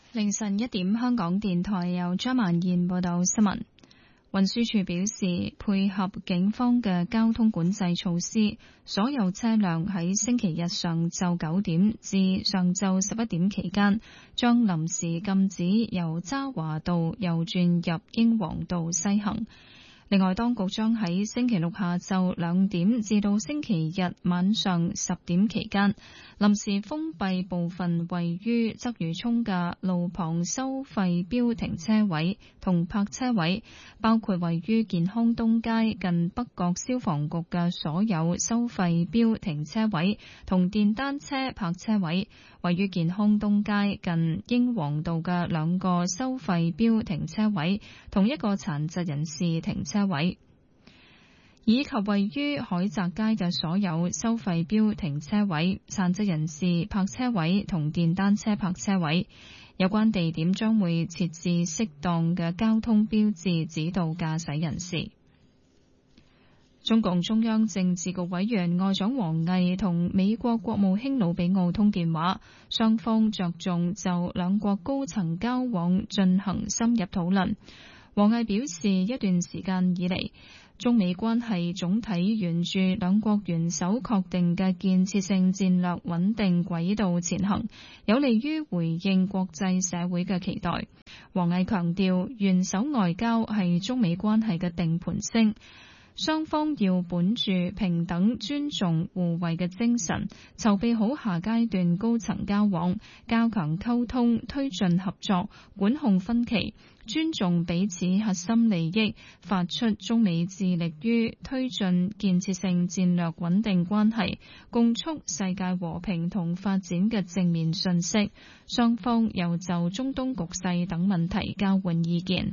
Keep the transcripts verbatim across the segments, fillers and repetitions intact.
凌晨一點，香港電台由張曼燕報道新聞。運輸署表示，配合警方嘅交通管制措施，所有車輛喺星期日上晝九點至上晝十一點期間，將臨時禁止由渣華道右轉入英皇道西行。另外，當局將喺星期六下晝兩點至到星期日晚上十點期間，臨時封閉部分位於鰂魚涌嘅路旁收費標停車位同泊車位，包括位於健康東街近北角消防局嘅所有收費標停車位同電單車泊車位，位於健康東街近英皇道嘅兩個收費標停車位同一個殘疾人士停車位，以及位於海澤街嘅所有收費標停車位、殘疾人士泊車位同電單車泊車位。有關地點將會設置適當嘅交通標誌，指導駕駛人士。中共中央政治局委員外長王毅同美國國務卿魯比奧通電話，雙方着重就兩國高層交往進行深入討論。王毅表示，一段時間以嚟，中美關係總體沿住兩國元首確定嘅建設性戰略穩定軌道前行，有利於回應國際社會嘅期待。王毅強調，元首外交係中美關係嘅定盤星，雙方要本住平等、尊重、互惠嘅精神，籌備好下階段高層交往，加強溝通，推進合作，管控分歧，尊重彼此核心利益，發出中美致力於推進建設性戰略穩定關係，共促世界和平同發展嘅正面訊息。雙方又就中東局勢等問題交換意見。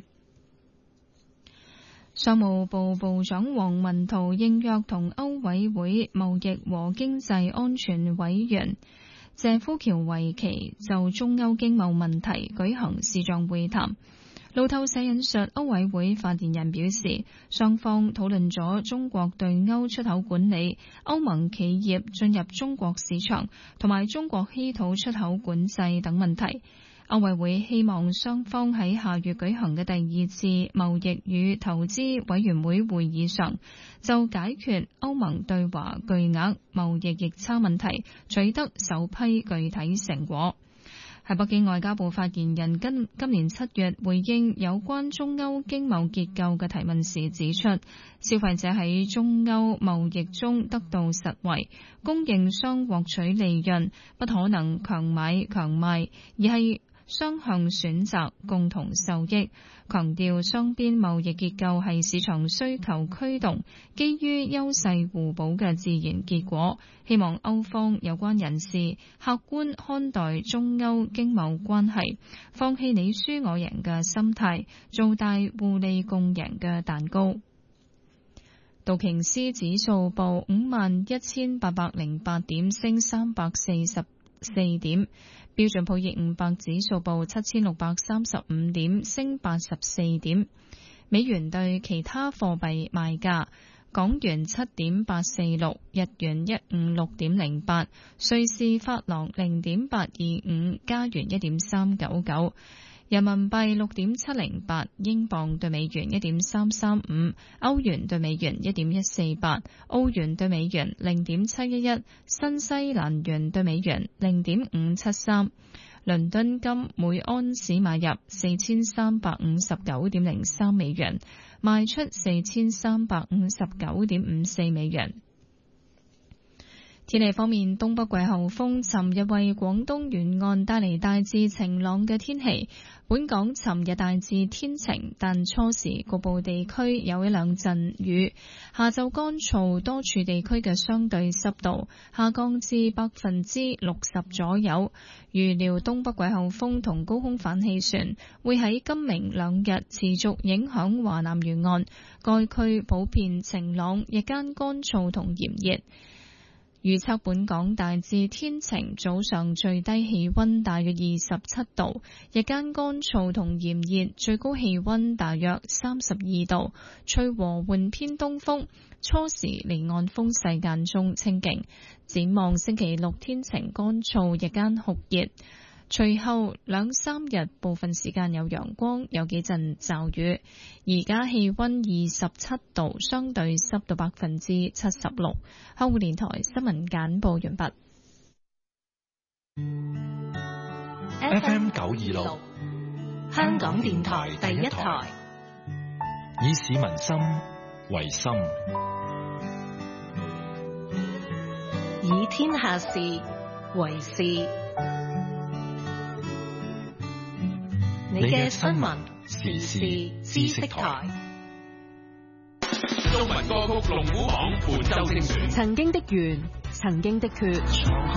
商務部部長王文濤應約同歐委會貿易和經濟安全委員謝夫喬維奇就中歐經貿問題舉行視像會談。路透社引述歐委會發言人表示，雙方討論咗中國對歐出口管理、歐盟企業進入中國市場同埋中國稀土出口管制等問題。歐委會希望雙方喺下月舉行嘅第二次貿易與投資委員會會議上，就解決歐盟對華巨額貿易逆差問題取得首批具體成果。喺北京，外交部發言人今今年七月回應有關中歐經貿結構嘅提問時指出，消費者喺中歐貿易中得到實惠，供應商獲取利潤，不可能強買強賣，而係雙向選擇，共同受益。強調雙邊貿易結構係市場需求驅動，基於優勢互補嘅自然結果。希望歐方有關人士客觀看待中歐經貿關係，放棄你輸我贏嘅心態，做大互利共贏嘅蛋糕。道瓊斯指數報五萬一千八百零八點，升三百四十四點。標準普爾五百指數報七千六百三十五點，升八十四點。美元對其他貨幣賣價：港元七點八四六，日元一五六點零八，瑞士法郎零點八二五，加元一點三九九，人民幣六點七零八，英鎊對美元一點三三五，歐元對美元一點一四八，澳元對美元零點七一一，新西蘭元對美元零點五七三。倫敦金每安士買入四千三百五十九點零三美元，賣出四千三百五十九點五四美元。天氣方面，東北季候風尋日為廣東沿岸帶嚟大致晴朗嘅天氣。本港尋日大致天晴，但初時局部地區有一兩陣雨。下晝乾燥，多處地區嘅相對濕度下降至百分之六十左右。預料東北季候風同高空反氣旋會喺今明兩日持續影響華南沿岸，該區普遍晴朗，日間乾燥同炎熱。預測本港大致天晴，早上最低氣溫大約二十七度，日間乾燥同炎熱，最高氣溫大約三十二度，吹和緩偏東風，初時離岸風勢間中清勁。展望星期六天晴乾燥，日間酷熱， 隨後兩三日部分時間有陽光，有幾陣驟雨。而家氣溫二十七度，相對濕度百分之七十六。香港電台新聞簡報完畢。 F M 九二六，香港電台第一台，以市民心為心，以天下事為事。你嘅新聞時事知識台， 中文歌曲龍虎榜本周精選， 曾經的緣，曾經的缺。